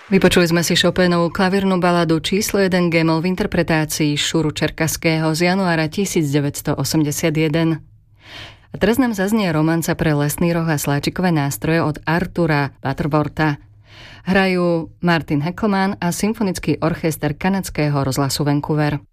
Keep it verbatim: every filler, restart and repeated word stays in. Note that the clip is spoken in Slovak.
Vypočuli sme si Chopinovu klavírnu baladu číslo jeden G-moll v interpretácii Šuru Čerkaského z januára devätnásťstoosemdesiatjeden. A teraz nám zaznie romanca pre lesný roh a sláčikové nástroje od Artura Butterwortha. Hrajú Martin Heckelmann a symfonický orchester kanadského rozhlasu Vancouver.